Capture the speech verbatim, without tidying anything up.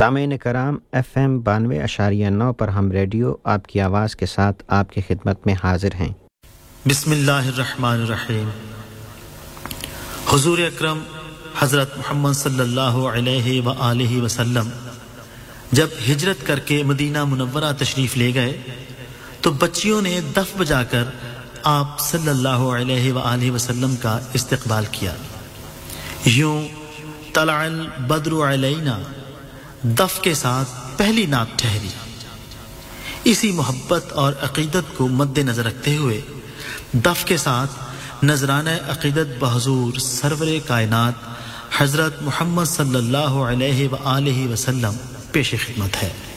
सामीन कराम F M बानवे अशारिया नौ पर हम रेडियो आपकी आवाज़ के साथ आपकी खिदमत में हाजिर हैं। बिस्मिल्लाहिर्रहमानिर्रहीम। हुजूर अकरम हज़रत मोहम्मद सल्लल्लाहु अलैहि व आलिहि वसल्लम जब हिजरत करके मदीना मुनव्वरा तशरीफ़ ले गए तो बच्चियों ने दफ बजाकर आप सल्लल्लाहु अलैहि व आलिहि वसल्लम का इस्तकबाल किया। यूं तलअल बद्रु अलैना दफ के साथ पहली नात ठहरी। इसी मोहब्बत और अकीदत को मद्देनजर रखते हुए दफ के साथ नजराना अकीदत बहजूर सरवरे कायनात हजरत मोहम्मद सल्लल्लाहु अलैहि व आलिहि वसल्लम पेश खिदमत है।